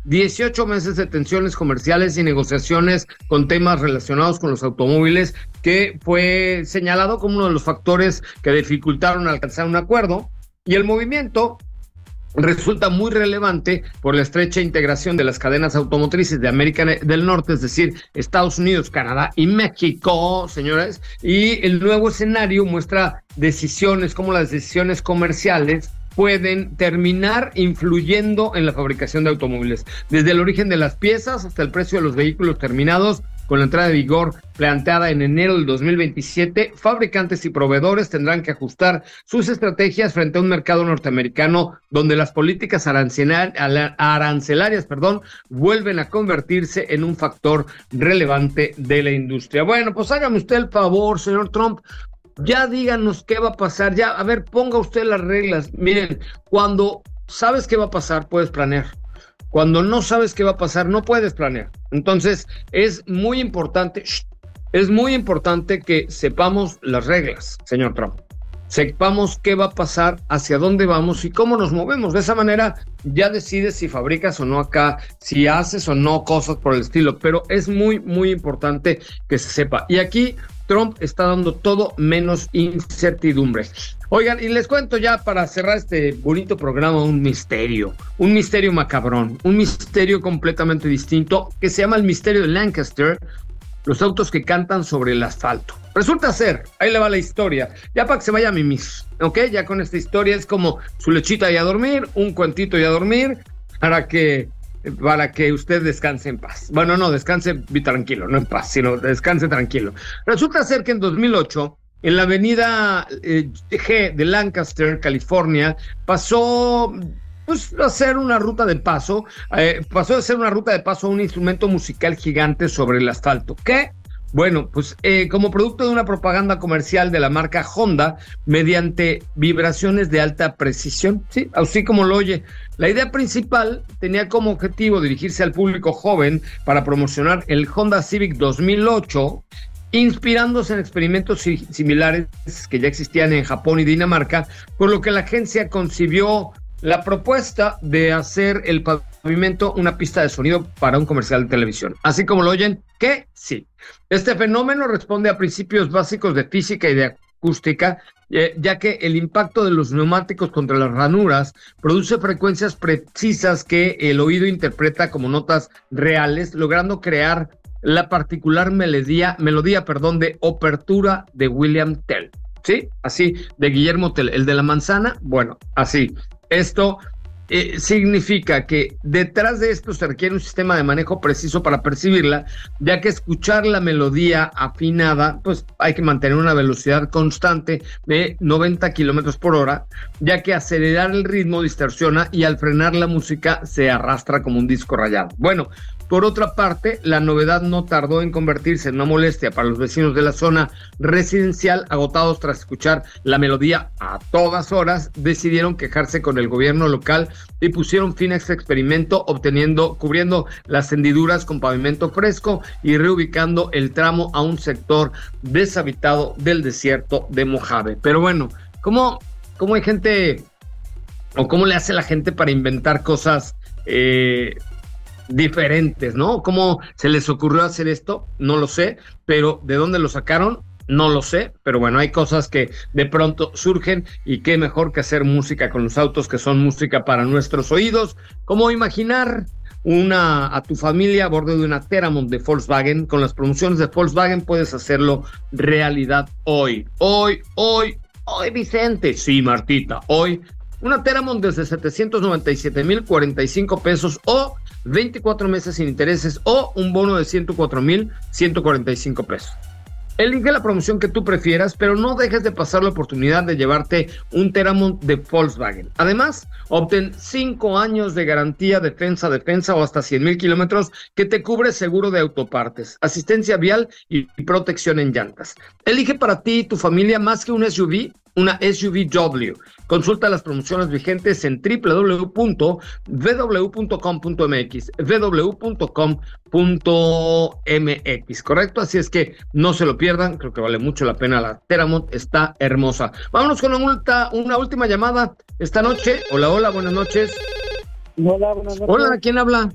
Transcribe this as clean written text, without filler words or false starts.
18 meses de tensiones comerciales y negociaciones con temas relacionados con los automóviles, que fue señalado como uno de los factores que dificultaron alcanzar un acuerdo, y el movimiento resulta muy relevante por la estrecha integración de las cadenas automotrices de América del Norte, es decir, Estados Unidos, Canadá y México, señores, y el nuevo escenario muestra decisiones, como las decisiones comerciales pueden terminar influyendo en la fabricación de automóviles, desde el origen de las piezas hasta el precio de los vehículos terminados. Con la entrada de vigor planteada en enero del 2027, fabricantes y proveedores tendrán que ajustar sus estrategias frente a un mercado norteamericano donde las políticas arancelarias, vuelven a convertirse en un factor relevante de la industria. Bueno, pues hágame usted el favor, señor Trump, ya díganos qué va a pasar, ya, a ver, ponga usted las reglas. Miren, cuando sabes qué va a pasar, puedes planear. Cuando no sabes qué va a pasar, no puedes planear. Entonces, es muy importante que sepamos las reglas, señor Trump. Sepamos qué va a pasar, hacia dónde vamos y cómo nos movemos. De esa manera, ya decides si fabricas o no acá, si haces o no cosas por el estilo. Pero es muy, muy importante que se sepa. Y aquí Trump está dando todo menos incertidumbre. Oigan, y les cuento ya para cerrar este bonito programa un misterio macabrón, un misterio completamente distinto que se llama el misterio de Lancaster, los autos que cantan sobre el asfalto. Resulta ser, ahí le va la historia, ya para que se vaya a mimir, ¿ok? Ya con esta historia es como su lechita y a dormir, un cuentito y a dormir, para que usted descanse en paz. Bueno, no, descanse tranquilo, no en paz, sino descanse tranquilo. Resulta ser que en 2008, en la avenida G de Lancaster, California, pasó a ser una ruta de paso, a un instrumento musical gigante sobre el asfalto. ¿Qué? Bueno, pues como producto de una propaganda comercial de la marca Honda, mediante vibraciones de alta precisión, sí, así como lo oye. La idea principal tenía como objetivo dirigirse al público joven para promocionar el Honda Civic 2008, inspirándose en experimentos similares que ya existían en Japón y Dinamarca, por lo que la agencia concibió la propuesta de hacer el pavimento una pista de sonido para un comercial de televisión. Así como lo oyen, que sí. Este fenómeno responde a principios básicos de física y de acústica, ya que el impacto de los neumáticos contra las ranuras produce frecuencias precisas que el oído interpreta como notas reales, logrando crear la particular melodía de Obertura de William Tell. ¿Sí? Así, de Guillermo Tell, el de la manzana, bueno, así. Esto significa que detrás de esto se requiere un sistema de manejo preciso para percibirla, ya que escuchar la melodía afinada, pues hay que mantener una velocidad constante de 90 kilómetros por hora, ya que acelerar el ritmo distorsiona y al frenar la música se arrastra como un disco rayado. Bueno, por otra parte, la novedad no tardó en convertirse en una molestia para los vecinos de la zona residencial. Agotados tras escuchar la melodía a todas horas, decidieron quejarse con el gobierno local y pusieron fin a este experimento, cubriendo las hendiduras con pavimento fresco y reubicando el tramo a un sector deshabitado del desierto de Mojave. Pero bueno, ¿cómo hay gente, o cómo le hace la gente para inventar cosas diferentes, ¿no? ¿Cómo se les ocurrió hacer esto? No lo sé, pero ¿de dónde lo sacaron? No lo sé, pero bueno, hay cosas que de pronto surgen y qué mejor que hacer música con los autos, que son música para nuestros oídos. ¿Cómo imaginar a tu familia a bordo de una Teramont de Volkswagen? Con las promociones de Volkswagen puedes hacerlo realidad hoy, Vicente. Sí, Martita, hoy. Una Teramont desde 797,045 pesos o 24 meses sin intereses o un bono de 104,145 pesos. Elige la promoción que tú prefieras, pero no dejes de pasar la oportunidad de llevarte un Teramont de Volkswagen. Además, obtén 5 años de garantía defensa o hasta 100,000 kilómetros que te cubre seguro de autopartes, asistencia vial y protección en llantas. Elige para ti y tu familia más que un SUV, una SUV W. Consulta las promociones vigentes en www.vw.com.mx, www.com.mx, ¿correcto? Así es que no se lo pierdan, creo que vale mucho la pena. La Teramont está hermosa. Vámonos con una última llamada esta noche. Hola, buenas noches. Hola, buenas noches. Hola, ¿quién habla?